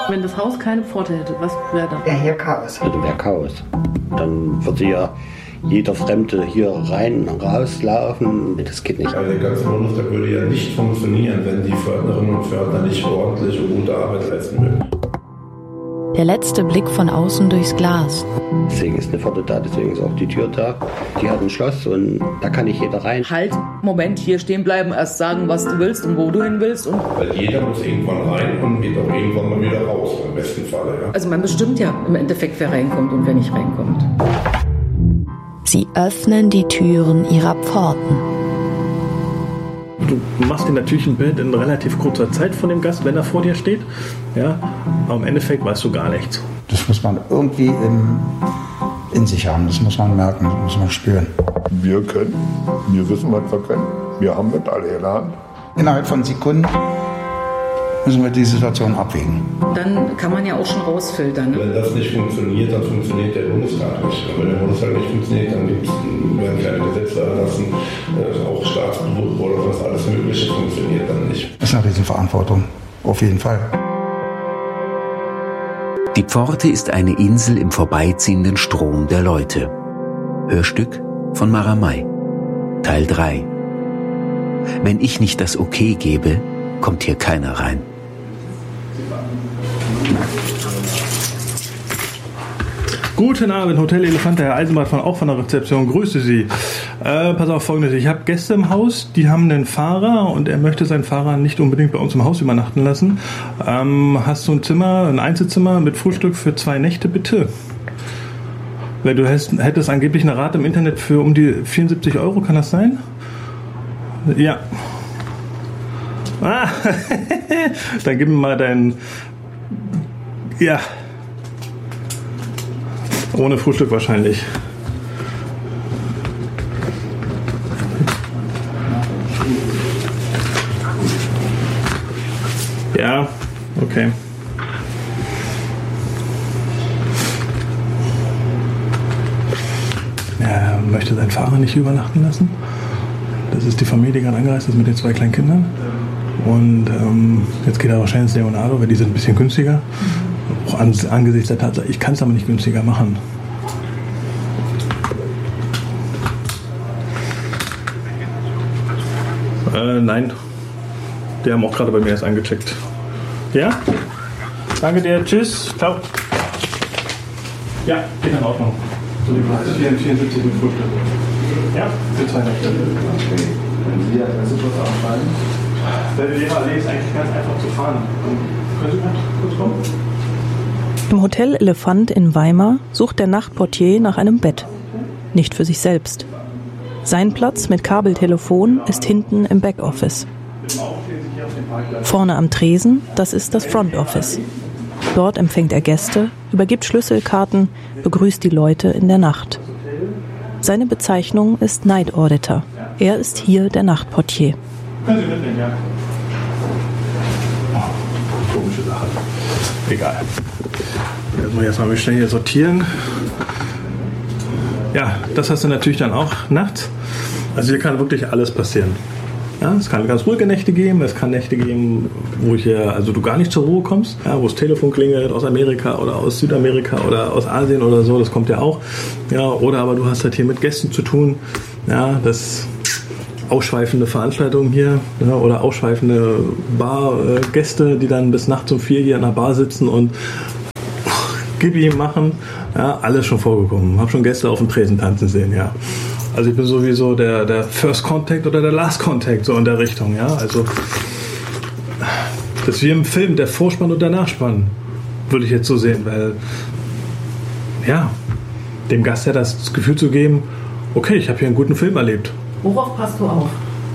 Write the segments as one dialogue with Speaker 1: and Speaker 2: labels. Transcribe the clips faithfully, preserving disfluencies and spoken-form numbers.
Speaker 1: Wenn das Haus keine Pforte hätte, was wäre dann?
Speaker 2: Ja, hier Chaos.
Speaker 3: Also wäre Chaos. Dann würde ja jeder Fremde hier rein und rauslaufen. Das geht nicht.
Speaker 4: Also der ganze Bundestag würde ja nicht funktionieren, wenn die Pförtnerinnen und Pförtner nicht ordentlich und gute Arbeit leisten würden.
Speaker 5: Der letzte Blick von außen durchs Glas.
Speaker 3: Deswegen ist eine Pforte da, deswegen ist auch die Tür da. Die hat ein Schloss und da kann nicht jeder rein.
Speaker 1: Halt, Moment, hier stehen bleiben, erst sagen, was du willst und wo du hin willst. Und
Speaker 4: Weil jeder muss irgendwann rein und geht auch irgendwann mal wieder raus, im besten Falle. Ja.
Speaker 1: also man bestimmt ja im Endeffekt, wer reinkommt und wer nicht reinkommt.
Speaker 5: Sie öffnen die Türen ihrer Pforten.
Speaker 6: Du machst dir natürlich ein Bild in relativ kurzer Zeit von dem Gast, wenn er vor dir steht. Ja, aber im Endeffekt weißt du gar nichts.
Speaker 2: Das muss man irgendwie in, in sich haben, das muss man merken, das muss man spüren.
Speaker 7: Wir können, wir wissen, was wir können. Wir haben das alle gelernt.
Speaker 2: Innerhalb von Sekunden müssen wir die Situation abwägen.
Speaker 1: Dann kann man ja auch schon rausfiltern. Ne?
Speaker 4: Wenn das nicht funktioniert, dann funktioniert der Bundestag nicht. Und wenn der Bundestag nicht funktioniert, dann werden keine Gesetze erlassen, auch Staatsbesuch oder was alles Mögliche funktioniert dann nicht.
Speaker 2: Das ist eine Riesenverantwortung, auf jeden Fall.
Speaker 8: Die Pforte ist eine Insel im vorbeiziehenden Strom der Leute. Hörstück von Maramai. Teil drei. Wenn ich nicht das Okay gebe, kommt hier keiner rein.
Speaker 6: Guten Abend, Hotel Elefant, der Herr Eisenbart von, auch von der Rezeption. Grüße Sie. Äh, pass auf, Folgendes. Ich habe Gäste im Haus, die haben einen Fahrer und er möchte seinen Fahrer nicht unbedingt bei uns im Haus übernachten lassen. Ähm, hast du ein Zimmer, ein Einzelzimmer mit Frühstück für zwei Nächte, bitte? Weil du hättest, hättest angeblich eine Rate im Internet für um die vierundsiebzig Euro, kann das sein? Ja. Ah, dann gib mir mal dein... Ja... Ohne Frühstück wahrscheinlich. Ja, okay. Er möchte seinen Fahrer nicht übernachten lassen. Das ist die Familie, die gerade angereist ist mit den zwei kleinen Kindern. Und ähm, jetzt geht er wahrscheinlich ins Leonardo, weil die sind ein bisschen günstiger. Auch angesichts der Tatsache, ich kann es aber nicht günstiger machen. Äh, nein. Die haben auch gerade bei mir erst eingecheckt. Ja? Danke dir. Tschüss. Ciao. Ja, geht in Ordnung. So, die Preise vierundsiebzig mit Frühstück. Ja, für zwei Nächte. Wenn Sie Adresse kurz aufschreiben. Der Lehrerallee ist eigentlich ganz einfach zu fahren. Können Sie kurz kommen?
Speaker 9: Im Hotel Elefant in Weimar sucht der Nachtportier nach einem Bett. Nicht für sich selbst. Sein Platz mit Kabeltelefon ist hinten im Backoffice. Vorne am Tresen, das ist das Front Office. Dort empfängt er Gäste, übergibt Schlüsselkarten, begrüßt die Leute in der Nacht. Seine Bezeichnung ist Night Auditor. Er ist hier der Nachtportier.
Speaker 6: Können Sie mitnehmen, ja. Oh, komische Sache. Egal. Jetzt muss ich erstmal schnell hier sortieren. Ja, das hast du natürlich dann auch nachts. Also hier kann wirklich alles passieren. Ja, es kann ganz ruhige Nächte geben, es kann Nächte geben, wo ich hier, also du gar nicht zur Ruhe kommst, ja, wo das Telefon klingelt aus Amerika oder aus Südamerika oder aus Asien oder so, das kommt ja auch. Ja, oder aber du hast halt hier mit Gästen zu tun, ja, das ausschweifende Veranstaltungen hier, ja, oder ausschweifende Bargäste, die dann bis nachts um vier hier in der Bar sitzen und Gibi machen, ja, alles schon vorgekommen. Hab schon Gäste auf dem Tresen tanzen sehen, ja. Also ich bin sowieso der, der First Contact oder der Last Contact, so in der Richtung, ja. Also das ist wie im Film, der Vorspann und der Nachspann, würde ich jetzt so sehen, weil ja, dem Gast ja das Gefühl zu geben, okay, ich habe hier einen guten Film erlebt.
Speaker 1: Worauf passt du auf?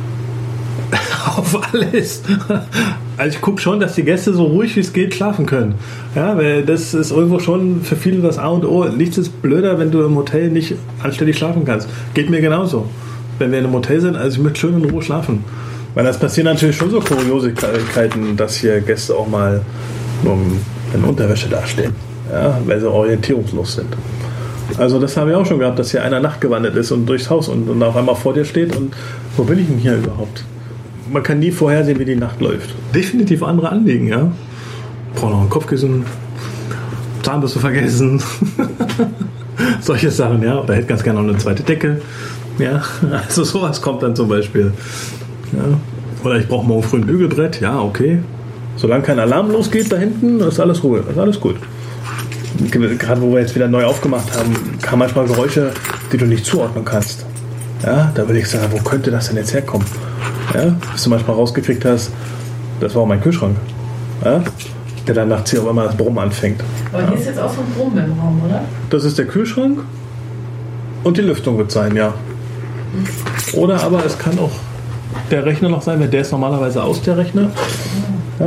Speaker 6: Auf alles. Also ich gucke schon, dass die Gäste so ruhig wie es geht schlafen können. Ja, weil das ist irgendwo schon für viele das A und O. Nichts ist blöder, wenn du im Hotel nicht anständig schlafen kannst. Geht mir genauso. Wenn wir in einem Hotel sind, also ich möchte schön in Ruhe schlafen. Weil das passieren natürlich schon so Kuriosigkeiten, dass hier Gäste auch mal nur in Unterwäsche dastehen. Ja, weil sie orientierungslos sind. Also das habe ich auch schon gehabt, dass hier einer nachtgewandert ist und durchs Haus und, und auf einmal vor dir steht und wo bin ich denn hier überhaupt? Man kann nie vorhersehen, wie die Nacht läuft. Definitiv andere Anliegen, ja. brauche noch ein Kopfkissen, Zahnbürste vergessen, solche Sachen, ja. Oder hätte ganz gerne noch eine zweite Decke, ja. Also sowas kommt dann zum Beispiel. Ja. Oder ich brauche morgen früh ein Bügelbrett, ja, okay. Solange kein Alarm losgeht da hinten, ist alles Ruhe, ist alles gut. Gerade wo wir jetzt wieder neu aufgemacht haben, kamen manchmal Geräusche, die du nicht zuordnen kannst. Ja, da will ich sagen, wo könnte das denn jetzt herkommen? Ja, bis du manchmal rausgekriegt hast, das war auch mein Kühlschrank. Ja, der dann nachts hier auf einmal das Brummen anfängt.
Speaker 1: Aber hier
Speaker 6: ja.
Speaker 1: ist jetzt auch so ein Brummen im Raum, oder?
Speaker 6: Das ist der Kühlschrank und die Lüftung wird sein, ja. Oder aber es kann auch der Rechner noch sein, weil der ist normalerweise aus, der Rechner. Ja,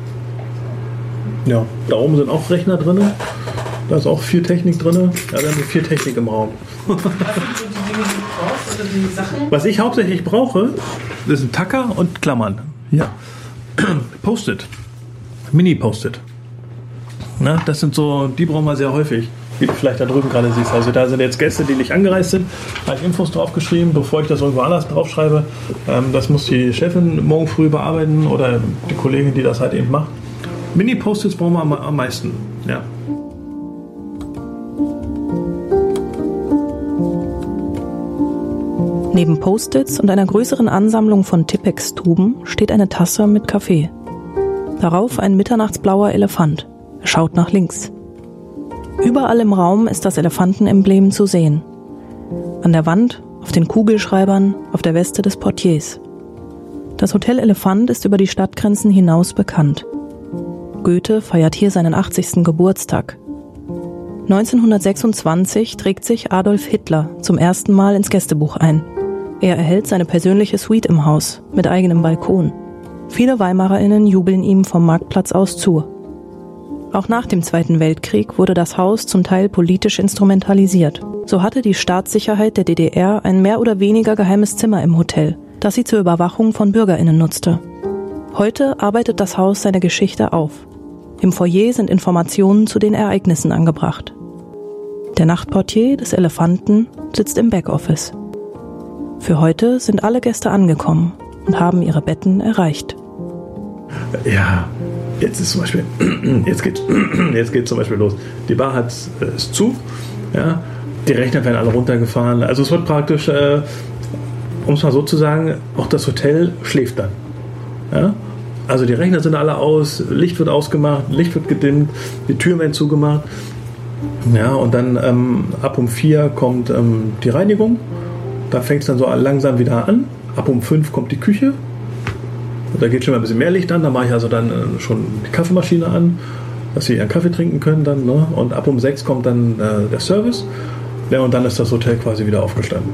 Speaker 6: ja, da oben sind auch Rechner drin. Da ist auch viel Technik drin. Ja, wir haben viel Technik im Raum.
Speaker 1: Was sind so die Dinge, die du brauchst oder die Sachen?
Speaker 6: Was ich hauptsächlich brauche, ist ein Tacker und Klammern. Ja. Post-it. Mini-Post-it. Na, das sind so, die brauchen wir sehr häufig. Wie du vielleicht da drüben gerade siehst. Also da sind jetzt Gäste, die nicht angereist sind. Da habe ich Infos draufgeschrieben, bevor ich das irgendwo anders draufschreibe. Ähm, das muss die Chefin morgen früh bearbeiten oder die Kollegin, die das halt eben macht. Mini-Post-its brauchen wir am, am meisten. Ja.
Speaker 9: Neben Post-its und einer größeren Ansammlung von Tippex-Tuben steht eine Tasse mit Kaffee. Darauf ein mitternachtsblauer Elefant. Er schaut nach links. Überall im Raum ist das Elefantenemblem zu sehen. An der Wand, auf den Kugelschreibern, auf der Weste des Portiers. Das Hotel Elefant ist über die Stadtgrenzen hinaus bekannt. Goethe feiert hier seinen achtzigsten Geburtstag. neunzehnhundertsechsundzwanzig trägt sich Adolf Hitler zum ersten Mal ins Gästebuch ein. Er erhält seine persönliche Suite im Haus mit eigenem Balkon. Viele WeimarerInnen jubeln ihm vom Marktplatz aus zu. Auch nach dem Zweiten Weltkrieg wurde das Haus zum Teil politisch instrumentalisiert. So hatte die Staatssicherheit der D D R ein mehr oder weniger geheimes Zimmer im Hotel, das sie zur Überwachung von BürgerInnen nutzte. Heute arbeitet das Haus seine Geschichte auf. Im Foyer sind Informationen zu den Ereignissen angebracht. Der Nachtportier des Elefanten sitzt im Backoffice. Für heute sind alle Gäste angekommen und haben ihre Betten erreicht.
Speaker 6: Ja, jetzt ist zum Beispiel, jetzt geht, jetzt geht zum Beispiel los. Die Bar hat, ist zu, ja, die Rechner werden alle runtergefahren. Also es wird praktisch, äh, um es mal so zu sagen, auch das Hotel schläft dann. Ja? Also die Rechner sind alle aus, Licht wird ausgemacht, Licht wird gedimmt, die Türen werden zugemacht. Ja, und dann ähm, ab um vier kommt ähm, die Reinigung. Da fängt es dann so langsam wieder an. Ab um fünf kommt die Küche. Da geht schon mal ein bisschen mehr Licht an. Da mache ich also dann äh, schon die Kaffeemaschine an, dass sie ihren Kaffee trinken können dann. Ne? Und ab um sechs kommt dann äh, der Service. Ja, und dann ist das Hotel quasi wieder aufgestanden.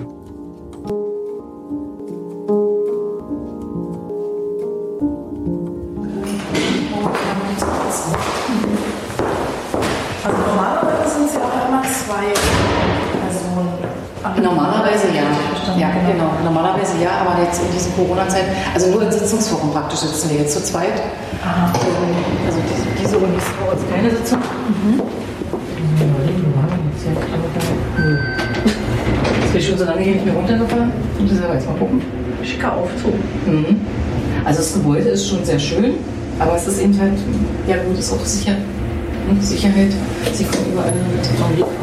Speaker 1: Also normalerweise sind es ja auch immer zwei Personen.
Speaker 10: Normalerweise ja. Ja, genau. Normalerweise ja, aber jetzt in dieser Corona-Zeit, also nur in Sitzungswochen praktisch sitzen wir jetzt zu zweit.
Speaker 1: Aha.
Speaker 10: Also diese, diese und diese Frau ist keine Sitzung. Mhm. Das bin schon so lange hier nicht mehr runtergefahren. Und das selber jetzt mal gucken.
Speaker 1: Schicker Aufzug.
Speaker 10: Mhm. Also das Gebäude ist schon sehr schön, aber es ist eben halt, ja gut, ist auch sicher. Sicherheit. Sie kommen überall mit vom Weg.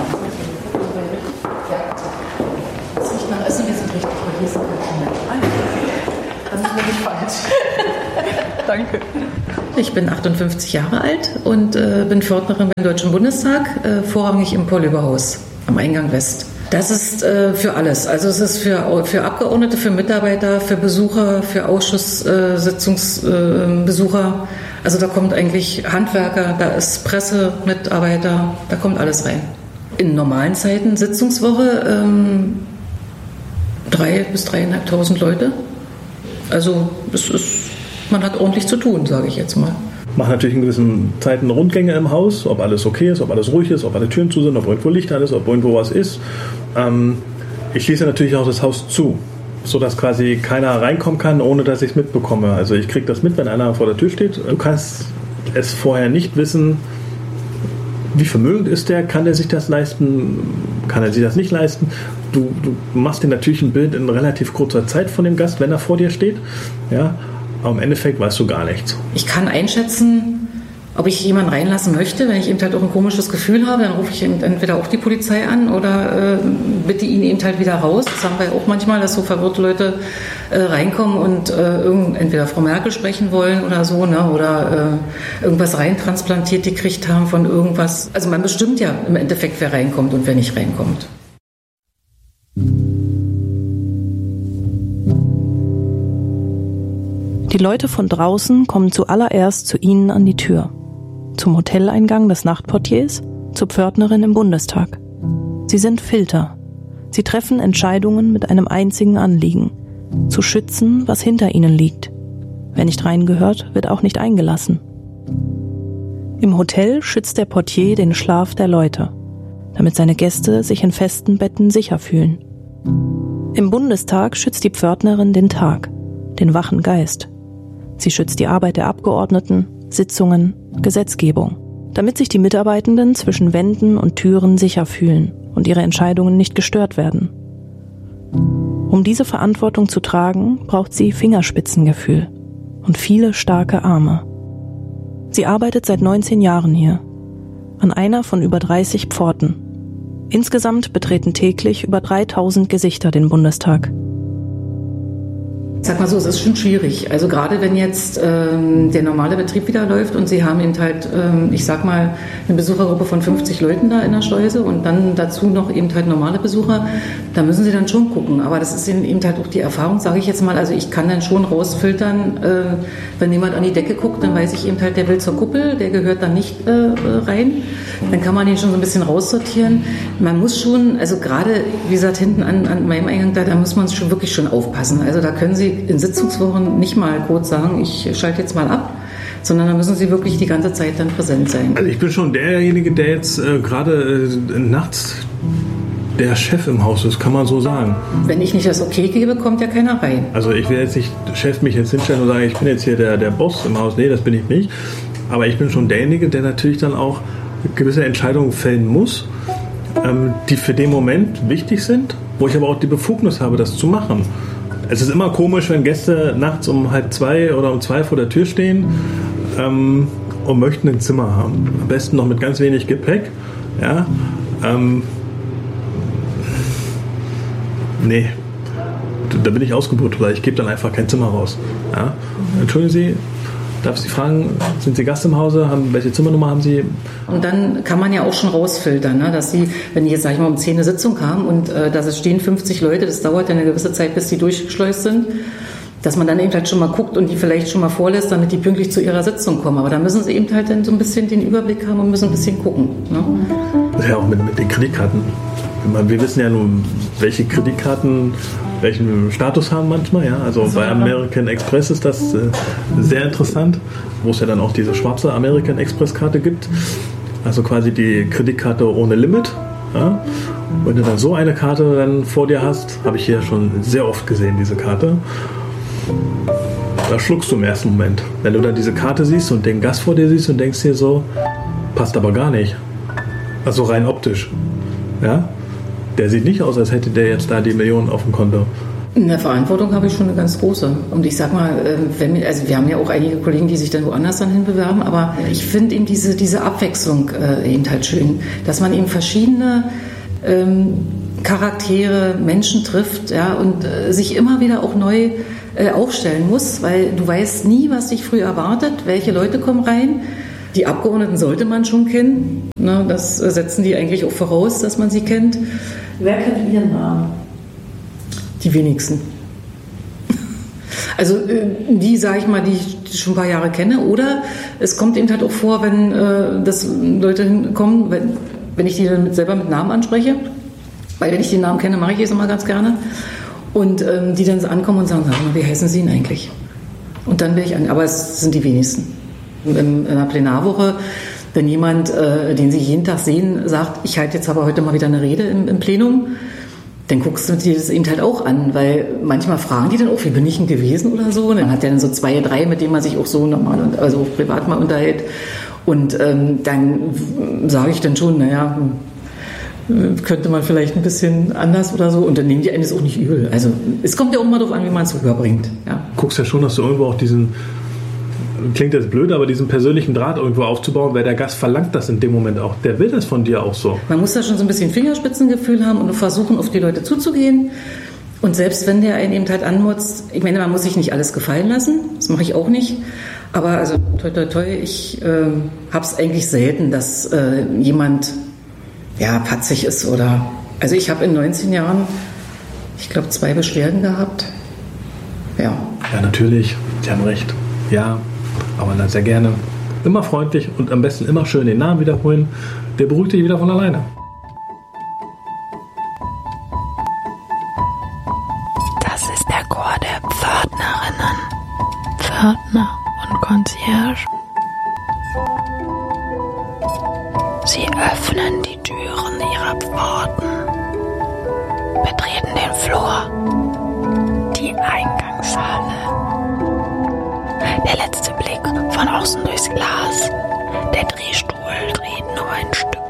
Speaker 10: Das riecht nach Essen, wir sind richtig, aber hier sind wir nicht. Das ist mir nicht falsch.
Speaker 1: Danke.
Speaker 11: Ich bin achtundfünfzig Jahre alt und äh, bin Pförtnerin beim Deutschen Bundestag, äh, vorrangig im Polüberhaus am Eingang West. Das ist äh, für alles. Also es ist für, für Abgeordnete, für Mitarbeiter, für Besucher, für Ausschusssitzungsbesucher. Äh, also da kommt eigentlich Handwerker, da ist Presse, Mitarbeiter, da kommt alles rein. In normalen Zeiten, Sitzungswoche, ähm, drei bis dreieinhalbtausend Leute. Also es ist, man hat ordentlich zu tun, sage ich jetzt mal.
Speaker 6: Mache natürlich in gewissen Zeiten Rundgänge im Haus, ob alles okay ist, ob alles ruhig ist, ob alle Türen zu sind, ob irgendwo Licht an ist, ob irgendwo was ist. Ähm, ich schließe natürlich auch das Haus zu, sodass quasi keiner reinkommen kann, ohne dass ich es mitbekomme. Also ich kriege das mit, wenn einer vor der Tür steht. Du kannst es vorher nicht wissen, wie vermögend ist der, kann er sich das leisten, kann er sich das nicht leisten. Du, du machst dir natürlich ein Bild in relativ kurzer Zeit von dem Gast, wenn er vor dir steht. Ja, aber im Endeffekt weißt du gar nichts.
Speaker 11: Ich kann einschätzen, ob ich jemanden reinlassen möchte. Wenn ich eben halt auch ein komisches Gefühl habe, dann rufe ich eben entweder auch die Polizei an oder äh, bitte ihn eben halt wieder raus. Das haben wir auch manchmal, dass so verwirrte Leute äh, reinkommen und äh, irgend, entweder Frau Merkel sprechen wollen oder so, ne, oder äh, irgendwas reintransplantiert gekriegt haben von irgendwas. Also man bestimmt ja im Endeffekt, wer reinkommt und wer nicht reinkommt.
Speaker 9: Die Leute von draußen kommen zuallererst zu ihnen an die Tür. Zum Hoteleingang des Nachtportiers, zur Pförtnerin im Bundestag. Sie sind Filter. Sie treffen Entscheidungen mit einem einzigen Anliegen: zu schützen, was hinter ihnen liegt. Wer nicht reingehört, wird auch nicht eingelassen. Im Hotel schützt der Portier den Schlaf der Leute, damit seine Gäste sich in festen Betten sicher fühlen. Im Bundestag schützt die Pförtnerin den Tag, den wachen Geist. Sie schützt die Arbeit der Abgeordneten, Sitzungen, Gesetzgebung, damit sich die Mitarbeitenden zwischen Wänden und Türen sicher fühlen und ihre Entscheidungen nicht gestört werden. Um diese Verantwortung zu tragen, braucht sie Fingerspitzengefühl und viele starke Arme. Sie arbeitet seit neunzehn Jahren hier, an einer von über dreißig Pforten. Insgesamt betreten täglich über dreitausend Gesichter den Bundestag.
Speaker 11: Sag mal so, es ist schon schwierig. Also gerade wenn jetzt ähm, der normale Betrieb wieder läuft und Sie haben eben halt, ähm, ich sag mal, eine Besuchergruppe von fünfzig Leuten da in der Schleuse und dann dazu noch eben halt normale Besucher, da müssen Sie dann schon gucken. Aber das ist eben halt auch die Erfahrung, sage ich jetzt mal. Also ich kann dann schon rausfiltern, äh, wenn jemand an die Decke guckt, dann weiß ich eben halt, der will zur Kuppel, der gehört da nicht äh, rein. Dann kann man den schon so ein bisschen raussortieren. Man muss schon, also gerade, wie gesagt, hinten an, an meinem Eingang da, da muss man schon wirklich schon aufpassen. Also da können Sie in Sitzungswochen nicht mal kurz sagen, ich schalte jetzt mal ab, sondern da müssen Sie wirklich die ganze Zeit dann präsent sein.
Speaker 6: Also ich bin schon derjenige, der jetzt äh, gerade äh, nachts der Chef im Haus ist, kann man so sagen.
Speaker 11: Wenn ich nicht das Okay gebe, kommt ja keiner rein.
Speaker 6: Also ich will jetzt nicht, Chef mich jetzt hinstellen und sagen, ich bin jetzt hier der, der Boss im Haus. Nee, das bin ich nicht. Aber ich bin schon derjenige, der natürlich dann auch gewisse Entscheidungen fällen muss, ähm, die für den Moment wichtig sind, wo ich aber auch die Befugnis habe, das zu machen. Es ist immer komisch, wenn Gäste nachts um halb zwei oder um zwei vor der Tür stehen ähm, und möchten ein Zimmer haben. Am besten noch mit ganz wenig Gepäck. Ja, ähm, nee, da bin ich ausgebucht, weil ich gebe dann einfach kein Zimmer raus. Ja? Entschuldigen Sie, darf ich Sie fragen, sind Sie Gast im Hause? Haben, welche Zimmernummer haben Sie?
Speaker 11: Und dann kann man ja auch schon rausfiltern, ne? Dass Sie, wenn die jetzt, sag ich mal, um zehn eine Sitzung haben und äh, da stehen fünfzig Leute, das dauert ja eine gewisse Zeit, bis die durchgeschleust sind, dass man dann eben halt schon mal guckt und die vielleicht schon mal vorlässt, damit die pünktlich zu ihrer Sitzung kommen. Aber da müssen Sie eben halt dann so ein bisschen den Überblick haben und müssen ein bisschen gucken. Ne?
Speaker 6: Das ist ja auch mit, mit den Kreditkarten. Wir wissen ja nun, welche Kreditkarten welchen Status haben manchmal. Ja? Also bei American Express ist das äh, sehr interessant, wo es ja dann auch diese schwarze American Express-Karte gibt. Also quasi die Kreditkarte ohne Limit. Ja? Wenn du dann so eine Karte dann vor dir hast, habe ich hier schon sehr oft gesehen, diese Karte. Da schluckst du im ersten Moment. Wenn du dann diese Karte siehst und den Gast vor dir siehst und denkst dir so, passt aber gar nicht. Also rein optisch. Ja? Der sieht nicht aus, als hätte der jetzt da die Millionen auf dem Konto.
Speaker 11: Eine Verantwortung habe ich schon eine ganz große. Und ich sag mal, wenn wir, also wir haben ja auch einige Kollegen, die sich dann woanders dann hinbewerben, aber ich finde eben diese, diese Abwechslung äh, eben halt schön, dass man eben verschiedene ähm, Charaktere, Menschen trifft, ja, und äh, sich immer wieder auch neu äh, aufstellen muss, weil du weißt nie, was dich früh erwartet, welche Leute kommen rein. Die Abgeordneten sollte man schon kennen, ne, das setzen die eigentlich auch voraus, dass man sie kennt. Wer kennt Ihren Namen? Die wenigsten. Also die, sage ich mal, die ich schon ein paar Jahre kenne. Oder es kommt eben halt auch vor, wenn äh, das Leute hinkommen, wenn, wenn ich die dann mit, selber mit Namen anspreche. Weil wenn ich den Namen kenne, mache ich es immer ganz gerne. Und ähm, die dann ankommen und sagen, sag mal, wie heißen Sie ihn eigentlich? Und dann bin ich an, aber es sind die wenigsten. In einer Plenarwoche, wenn jemand, äh, den Sie jeden Tag sehen, sagt, ich halte jetzt aber heute mal wieder eine Rede im, im Plenum, dann guckst du dir das eben halt auch an, weil manchmal fragen die dann auch, wie bin ich denn gewesen oder so. Und dann hat er dann so zwei, drei, mit denen man sich auch so normal, und also auch privat mal unterhält. Und ähm, dann sage ich dann schon, naja, könnte man vielleicht ein bisschen anders oder so. Und dann nehmen die einen das auch nicht übel. Also es kommt ja auch mal darauf an, wie man es rüberbringt. Ja.
Speaker 6: Du guckst ja schon, dass du irgendwo auch diesen klingt jetzt blöd, aber diesen persönlichen Draht irgendwo aufzubauen, weil der Gast verlangt das in dem Moment auch. Der will das von dir auch so.
Speaker 11: Man muss da schon so ein bisschen Fingerspitzengefühl haben und versuchen, auf die Leute zuzugehen. Und selbst wenn der einen eben halt anmutzt, ich meine, man muss sich nicht alles gefallen lassen, das mache ich auch nicht. Aber also toi toi toi, ich äh, habe es eigentlich selten, dass äh, jemand ja patzig ist oder... Also ich habe in neunzehn Jahren, ich glaube, zwei Beschwerden gehabt. Ja.
Speaker 6: Ja, natürlich. Sie haben recht. Ja, aber dann sehr gerne. Immer freundlich und am besten immer schön den Namen wiederholen. Der beruhigt dich wieder von alleine.
Speaker 5: Das ist der Chor der Pförtnerinnen. Pförtner und Concierge. Sie öffnen die Türen ihrer Pforten, betreten den Flur, die Eingangshalle. Der letzte Blick von außen durchs Glas. Der Drehstuhl dreht nur ein Stück.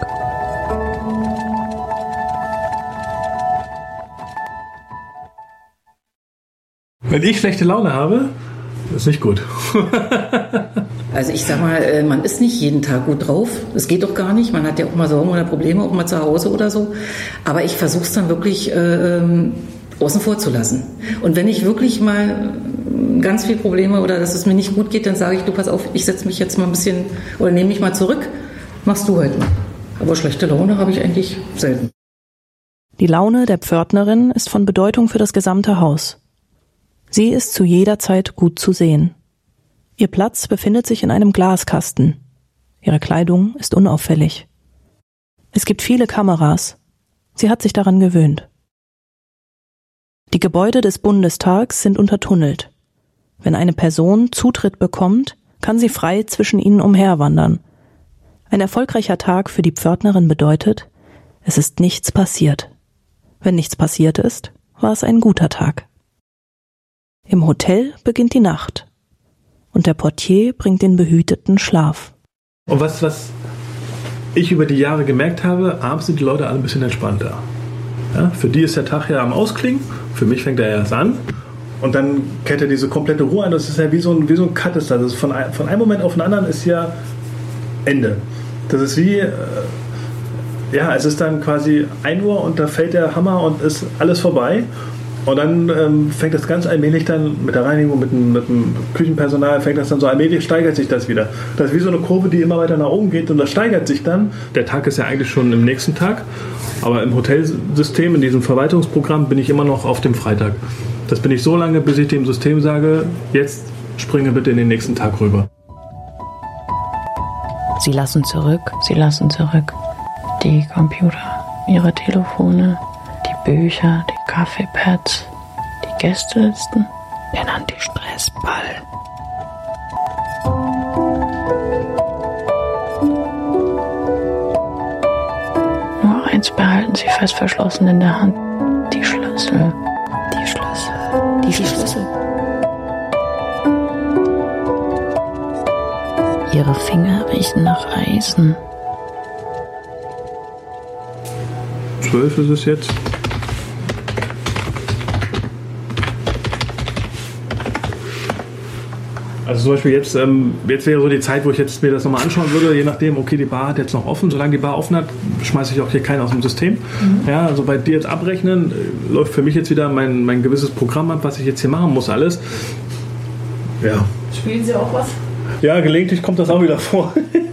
Speaker 6: Wenn ich schlechte Laune habe, ist nicht gut.
Speaker 11: Also ich sag mal, man ist nicht jeden Tag gut drauf. Das geht doch gar nicht. Man hat ja auch mal Sorgen oder Probleme, auch mal zu Hause oder so. Aber ich versuche es dann wirklich äh, außen vor zu lassen. Und wenn ich wirklich mal ganz viele Probleme oder dass es mir nicht gut geht, dann sage ich, du pass auf, ich setze mich jetzt mal ein bisschen oder nehme mich mal zurück. Machst du halt mal. Aber schlechte Laune habe ich eigentlich selten.
Speaker 9: Die Laune der Pförtnerin ist von Bedeutung für das gesamte Haus. Sie ist zu jeder Zeit gut zu sehen. Ihr Platz befindet sich in einem Glaskasten. Ihre Kleidung ist unauffällig. Es gibt viele Kameras. Sie hat sich daran gewöhnt. Die Gebäude des Bundestags sind untertunnelt. Wenn eine Person Zutritt bekommt, kann sie frei zwischen ihnen umherwandern. Ein erfolgreicher Tag für die Pförtnerin bedeutet, es ist nichts passiert. Wenn nichts passiert ist, war es ein guter Tag. Im Hotel beginnt die Nacht und der Portier bringt den behüteten Schlaf.
Speaker 6: Und was, was ich über die Jahre gemerkt habe, abends sind die Leute alle ein bisschen entspannter. Ja, für die ist der Tag ja am Ausklingen, für mich fängt er erst an und dann kehrt er diese komplette Ruhe ein. Das ist ja wie so ein, wie so ein Cut ist das. das ist von, ein, von einem Moment auf den anderen ist ja Ende. Das ist wie, äh, ja, es ist dann quasi ein Uhr und da fällt der Hammer und ist alles vorbei. Und dann ähm, fängt das ganz allmählich dann mit der Reinigung, mit dem, mit dem Küchenpersonal, fängt das dann so allmählich, steigert sich das wieder. Das ist wie so eine Kurve, die immer weiter nach oben geht und das steigert sich dann. Der Tag ist ja eigentlich schon im nächsten Tag, aber im Hotelsystem, in diesem Verwaltungsprogramm bin ich immer noch auf dem Freitag. Das bin ich so lange, bis ich dem System sage, jetzt springe bitte in den nächsten Tag rüber.
Speaker 5: Sie lassen zurück, sie lassen zurück die Computer, ihre Telefone, die Bücher, die Kaffeepads, die Gästelisten, den Anti-Stress-Ball. Nur eins behalten Sie fest verschlossen in der Hand. Die Schlüssel. Die Schlüssel. Die Schlüssel. Ihre Finger riechen nach Eisen.
Speaker 6: Zwölf ist es jetzt. Also zum Beispiel jetzt, ähm, jetzt wäre so die Zeit, wo ich jetzt mir das nochmal anschauen würde, je nachdem, okay, die Bar hat jetzt noch offen, solange die Bar offen hat, schmeiße ich auch hier keinen aus dem System. Mhm. Ja, also bei dir jetzt abrechnen, äh, läuft für mich jetzt wieder mein, mein gewisses Programm ab, was ich jetzt hier machen muss, alles. Ja.
Speaker 10: Spielen Sie auch was?
Speaker 6: Ja, gelegentlich kommt das auch wieder vor.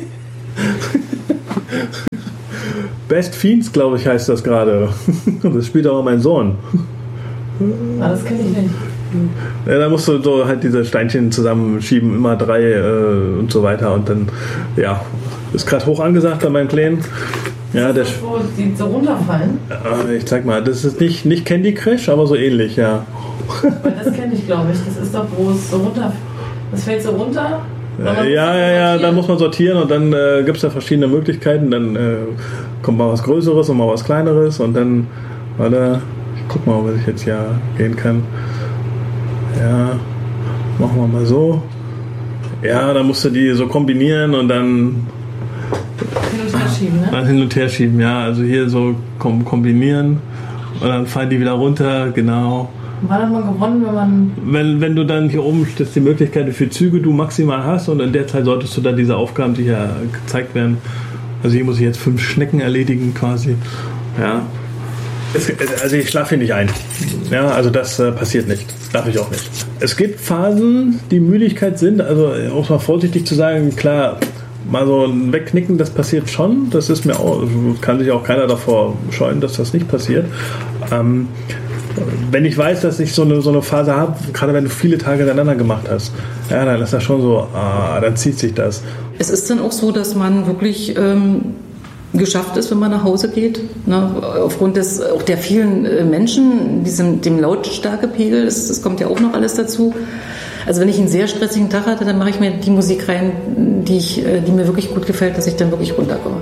Speaker 6: Best Fiends, glaube ich, heißt das gerade. Das spielt aber mein Sohn.
Speaker 10: Ah, das kenne ich nicht.
Speaker 6: Ja, da musst du so halt diese Steinchen zusammenschieben, immer drei äh, und so weiter. Und dann, ja, ist gerade hoch angesagt bei meinem Kleinen. Ja, der,
Speaker 10: wo die so runterfallen?
Speaker 6: Äh, ich zeig mal, das ist nicht, nicht Candy Crush, aber so ähnlich, ja.
Speaker 10: Weil das kenne ich, glaube ich. Das ist doch, wo es so runter... Das fällt so runter...
Speaker 6: Ja, ja, ja, ja, dann muss man sortieren und dann äh, gibt es da verschiedene Möglichkeiten. Dann äh, kommt mal was Größeres und mal was Kleineres und dann, warte, ich guck mal, ob ich jetzt ja gehen kann. Ja, machen wir mal so. Ja, dann musst du die so kombinieren und dann
Speaker 10: hin und her schieben, ne?
Speaker 6: Dann hin und her schieben, ja. Also hier so kom- kombinieren und dann fallen die wieder runter, genau.
Speaker 11: Wann hat man gewonnen, wenn man...
Speaker 6: Wenn, wenn du dann hier oben steht, die Möglichkeit, wie viele Züge du maximal hast und in der Zeit solltest du dann diese Aufgaben, die ja gezeigt werden. Also hier muss ich jetzt fünf Schnecken erledigen quasi. Ja. Es, also ich schlafe hier nicht ein. Ja, also das äh, passiert nicht. Darf ich auch nicht. Es gibt Phasen, die Müdigkeit sind, also auch mal vorsichtig zu sagen, klar, mal so ein Wegknicken, das passiert schon. Das ist mir auch, kann sich auch keiner davor scheuen, dass das nicht passiert. Ähm, wenn ich weiß, dass ich so eine, so eine Phase habe, gerade wenn du viele Tage hintereinander gemacht hast, ja, dann ist das schon so, ah, dann zieht sich das.
Speaker 11: Es ist dann auch so, dass man wirklich ähm, geschafft ist, wenn man nach Hause geht. Ne? Aufgrund des, auch der vielen äh, Menschen, diesem, dem Lautstärkepegel, das, das kommt ja auch noch alles dazu. Also wenn ich einen sehr stressigen Tag hatte, dann mache ich mir die Musik rein, die, ich, äh, die mir wirklich gut gefällt, dass ich dann wirklich runterkomme.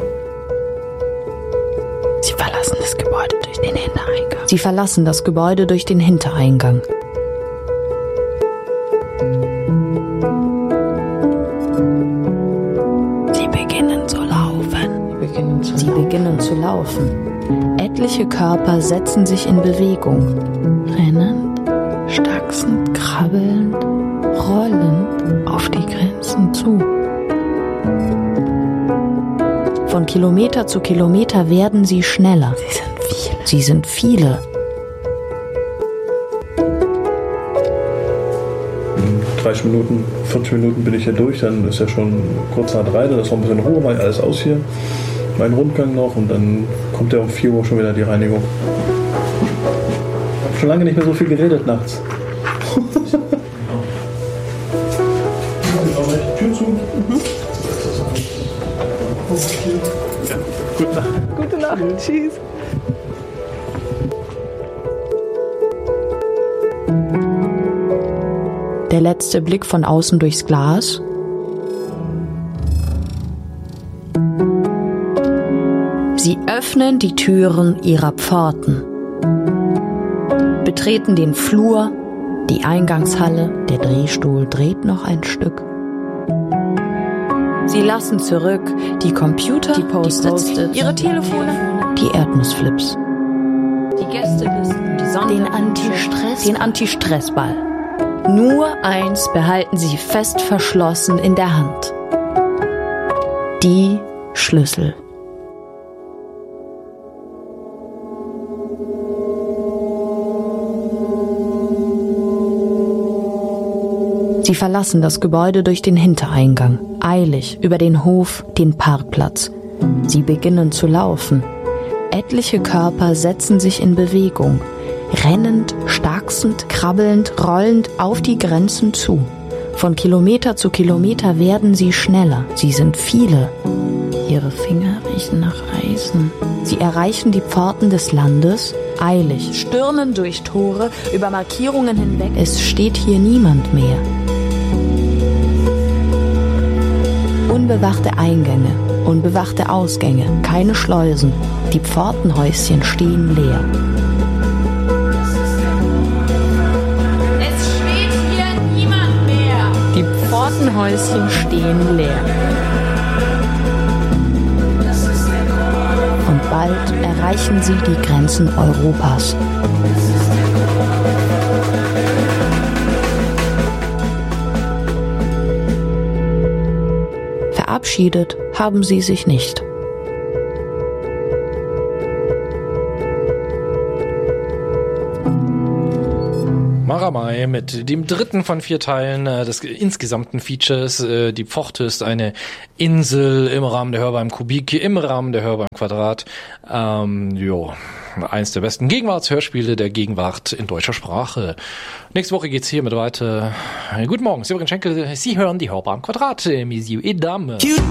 Speaker 5: Sie verlassen das Gebäude durch den Hintereingang. Sie verlassen das Gebäude durch den Hintereingang. Sie beginnen zu laufen. Sie beginnen zu, Sie beginnen zu laufen. Etliche Körper setzen sich in Bewegung. Rennend, stachsend, krabbelnd, rollend auf die Grenzen zu. Von Kilometer zu Kilometer werden sie schneller. Sie sind viele. Sie sind viele.
Speaker 6: dreißig Minuten, vierzig Minuten bin ich hier durch, dann ist ja schon kurz nach drei, dann ist noch ein bisschen Ruhe, mache ich alles aus hier. Mein Rundgang noch und dann kommt ja um vier Uhr schon wieder die Reinigung. Ich habe schon lange nicht mehr so viel geredet nachts. Tür zu. Mhm. Ja, gute Nacht.
Speaker 9: Gute Nacht. Tschüss.
Speaker 5: Der letzte Blick von außen durchs Glas. Sie öffnen die Türen ihrer Pforten, betreten den Flur, die Eingangshalle, der Drehstuhl dreht noch ein Stück. Sie lassen zurück die Computer, die Post-its, ihre Telefone, die Erdnussflips, die Gästelisten, die Sonne, den Anti-Stress, den Anti-Stress-Ball. Nur eins behalten sie fest verschlossen in der Hand: die Schlüssel. Sie verlassen das Gebäude durch den Hintereingang, eilig über den Hof, den Parkplatz. Sie beginnen zu laufen. Etliche Körper setzen sich in Bewegung, rennend, stachsend, krabbelnd, rollend auf die Grenzen zu. Von Kilometer zu Kilometer werden sie schneller. Sie sind viele. Ihre Finger riechen nach Eisen. Sie erreichen die Pforten des Landes, eilig, stürmen durch Tore, über Markierungen hinweg. Es steht hier niemand mehr. Unbewachte Eingänge, unbewachte Ausgänge, keine Schleusen. Die Pfortenhäuschen stehen leer.
Speaker 12: Es steht hier niemand mehr.
Speaker 5: Die Pfortenhäuschen stehen leer. Und bald erreichen sie die Grenzen Europas. Verabschiedet haben sie sich nicht.
Speaker 13: Maramai mit dem dritten von vier Teilen äh, des insgesamten Features. Äh, die Pforte ist eine Insel im Rahmen der Hörbar im Kubik, im Rahmen der Hörbar im Quadrat. Ähm, jo, eins der besten Gegenwartshörspiele der Gegenwart in deutscher Sprache. Nächste Woche geht's hiermit weiter. Guten Morgen, Severin Schenkel. Sie hören die Hörbar im Quadrat. Messieurs et Dames.